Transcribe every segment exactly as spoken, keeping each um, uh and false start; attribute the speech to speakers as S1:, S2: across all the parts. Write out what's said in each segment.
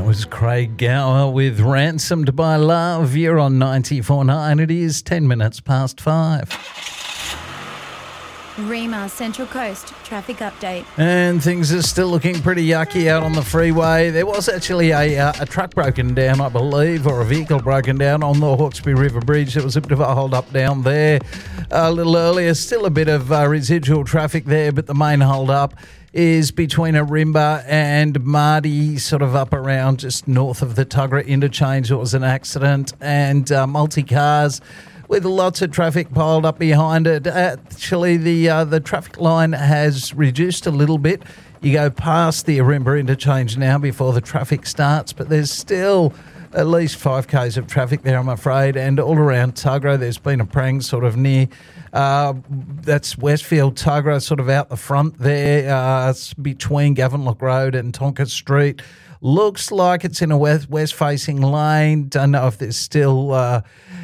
S1: was Craig Gower with Ransomed by Love. You're on ninety-four point nine. It is ten minutes past five.
S2: Rima Central Coast traffic update.
S1: And things are still looking pretty yucky out on the freeway. There was actually a, uh, a truck broken down, I believe, or a vehicle broken down on the Hawkesbury River Bridge. There was a bit of a hold up down there a little earlier. Still a bit of uh, residual traffic there, but the main hold up is between Arimba and Mardi, sort of up around just north of the Tuggerah interchange. It was an accident, and uh, multi-cars with lots of traffic piled up behind it. Actually, the uh, the traffic line has reduced a little bit. You go past the Arimba interchange now before the traffic starts, but there's still at least five kays of traffic there, I'm afraid, and all around Tuggerah there's been a prang sort of near, uh, that's Westfield Tuggerah, sort of out the front there, uh, it's between Gavenlock Road and Tonka Street. Looks like it's in a west, west-facing lane. Don't know if there's still uh,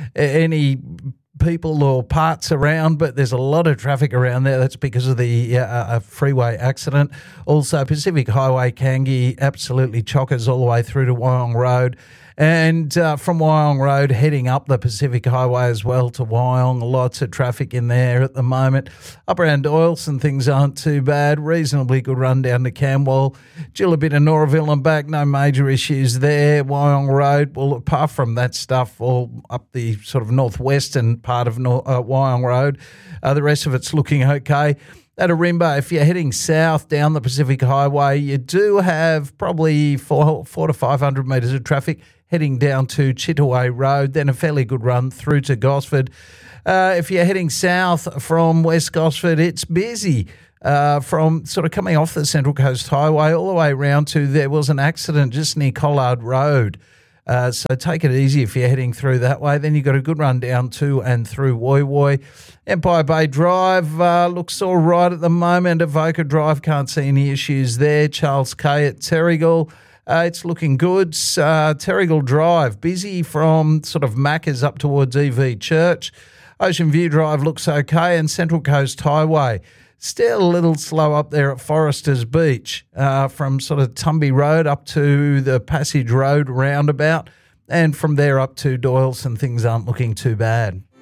S1: any people or parts around, but there's a lot of traffic around there. That's because of the uh, freeway accident. Also, Pacific Highway Kangi absolutely chockers all the way through to Wyong Road. And uh, from Wyong Road, heading up the Pacific Highway as well to Wyong, lots of traffic in there at the moment. Up around Doyleson, things aren't too bad. Reasonably good run down to Camwell. Jill a bit of Noraville and back, no major issues there. Wyong Road, well, apart from that stuff, all up the sort of northwestern part of Nor- uh, Wyong Road, uh, the rest of it's looking okay. At Arimba, if you're heading south down the Pacific Highway, you do have probably four, four to five hundred metres of traffic heading down to Chittaway Road, then a fairly good run through to Gosford. Uh, if you're heading south from West Gosford, it's busy. Uh, from sort of coming off the Central Coast Highway all the way around to, there was an accident just near Collard Road. Uh, so take it easy if you're heading through that way. Then you've got a good run down to and through Woy Woy. Empire Bay Drive uh, looks all right at the moment. Avoca Drive, can't see any issues there. Charles K at Terrigal, uh, it's looking good. Uh, Terrigal Drive, busy from sort of Macca's up towards E V Church. Ocean View Drive looks okay, and Central Coast Highway still a little slow up there at Foresters Beach, uh, from sort of Tumby Road up to the Passage Road roundabout, and from there up to Doyleson, things aren't looking too bad.